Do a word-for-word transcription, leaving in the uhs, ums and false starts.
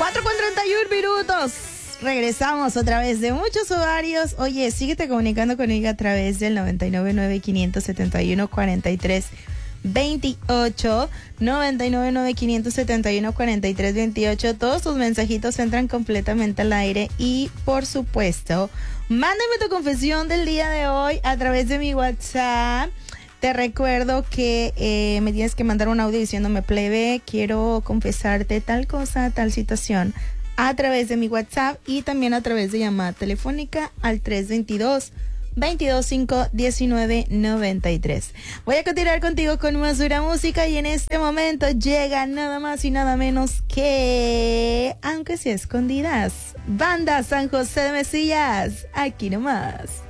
cuatro con treinta y uno minutos. Regresamos otra vez de muchos horarios. Oye, síguete comunicando conmigo a través del noventa y nueve nueve quinientos setenta y uno cuarenta y tres veintiocho, noventa y nueve nueve quinientos setenta y uno cuarenta y tres veintiocho. Todos tus mensajitos entran completamente al aire y, por supuesto, mándame tu confesión del día de hoy a través de mi WhatsApp. Te recuerdo que eh, me tienes que mandar un audio diciéndome: plebe, quiero confesarte tal cosa, tal situación, a través de mi WhatsApp y también a través de llamada telefónica al tres dos dos, veintidós cinco, diecinueve noventa y tres. Voy a continuar contigo con más dura música y en este momento llega nada más y nada menos que, aunque sea escondidas, Banda San José de Mesillas, aquí nomás.